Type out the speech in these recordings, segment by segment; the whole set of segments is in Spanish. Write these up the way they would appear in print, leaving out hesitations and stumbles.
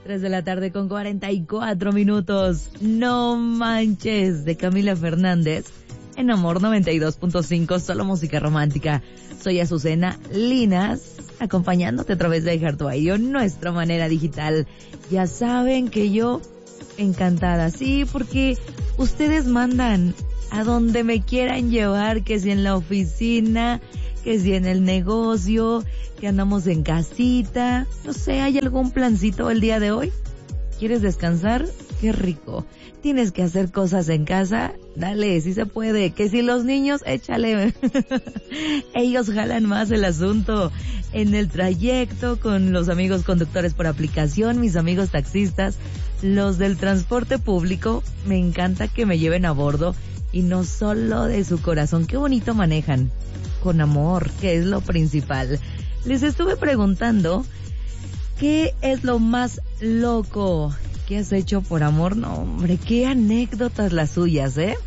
3 de la tarde con 44 minutos. No manches, de Camila Fernández. En Amor 92.5, solo música romántica. Soy Azucena Linas, acompañándote a través de iHeartRadio, nuestra manera digital. Ya saben que yo, encantada, sí, porque ustedes mandan a donde me quieran llevar, que si en la oficina, que si en el negocio, que andamos en casita, no sé, ¿hay algún plancito el día de hoy? ¿Quieres descansar? Qué rico. ¿Tienes que hacer cosas en casa? Dale, si se puede. Que si los niños, échale. Ellos jalan más el asunto. En el trayecto, con los amigos conductores por aplicación, mis amigos taxistas, los del transporte público, me encanta que me lleven a bordo y no solo de su corazón. Qué bonito manejan. Con amor, que es lo principal. Les estuve preguntando, ¿qué es lo más loco que has hecho por amor? No, hombre, qué anécdotas las suyas, ¿eh?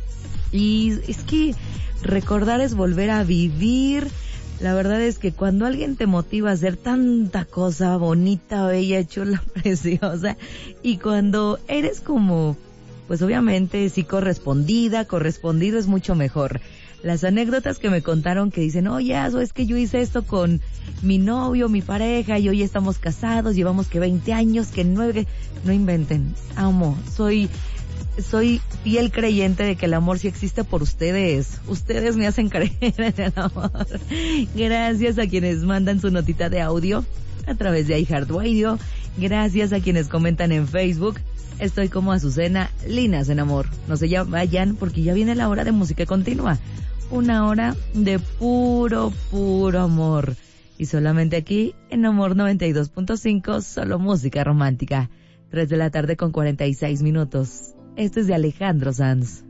Y es que recordar es volver a vivir. La verdad es que cuando alguien te motiva a hacer tanta cosa bonita, bella, chula, preciosa, y cuando eres como, pues obviamente sí correspondido es mucho mejor. Las anécdotas que me contaron que dicen, oye, es que yo hice esto con mi novio, mi pareja, y hoy estamos casados, llevamos que 20 años, que 9, no inventen, amo, soy fiel creyente de que el amor sí existe por ustedes me hacen creer en el amor. Gracias a quienes mandan su notita de audio a través de iHeartRadio, gracias a quienes comentan en Facebook. Estoy como Azucena Linas en Amor. No se vayan porque ya viene la hora de música continua. Una hora de puro amor. Y solamente aquí en Amor 92.5, solo música romántica. 3 de la tarde con 46 minutos. Esto es de Alejandro Sanz.